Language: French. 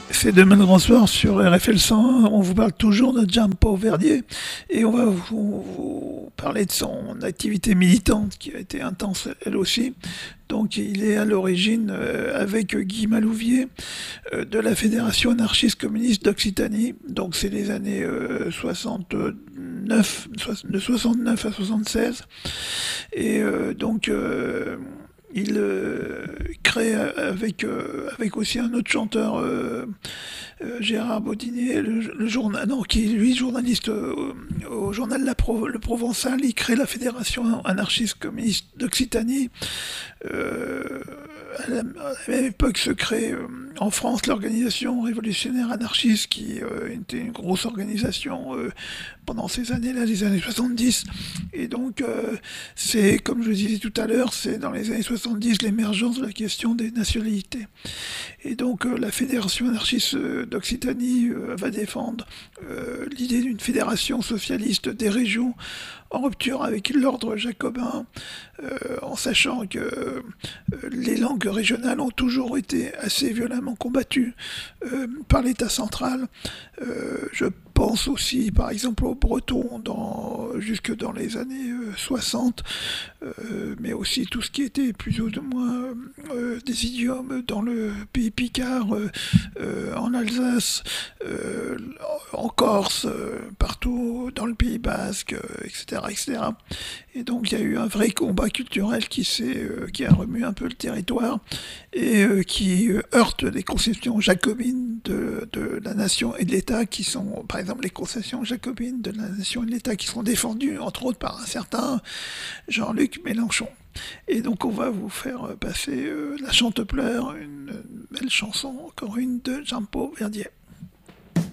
C'est demain le grand soir sur RFL 101. On vous parle toujours de Gianpo Verdier et on va vous parler de son activité militante qui a été intense elle aussi. Donc il est à l'origine, avec Guy Malouvier, de la Fédération anarchiste communiste d'Occitanie. Donc c'est les années 69, de 69 à 76. Et il crée avec aussi un autre chanteur, Gérard Baudinier, le journal, non, qui est lui journaliste au journal Le Provençal. Il crée la Fédération anarchiste communiste d'Occitanie. À la même époque se crée en France l'organisation révolutionnaire anarchiste, qui était une grosse organisation pendant ces années-là, les années 70. Et donc, c'est, comme je le disais tout à l'heure, c'est dans les années 70 l'émergence de la question des nationalités. Et donc, la Fédération anarchiste d'Occitanie va défendre l'idée d'une fédération socialiste des régions en rupture avec l'ordre jacobin, en sachant que les langues régionales ont toujours été assez violemment combattues par l'État central. Je pense aussi, par exemple, aux Bretons jusque dans les années 60, mais aussi tout ce qui était plus ou moins des idiomes dans le pays picard, en Alsace, en Corse, partout dans le Pays basque, etc., etc. Et donc il y a eu un vrai combat culturel qui a remué un peu le territoire et qui heurte les conceptions jacobines de la nation et de l'État, qui sont, par exemple, les conceptions jacobines de la nation et de l'État qui sont défendues, entre autres, par un certain Jean-Luc Mélenchon. Et donc on va vous faire passer La Chantepleurs, une belle chanson, encore une de Gianpo Verdier.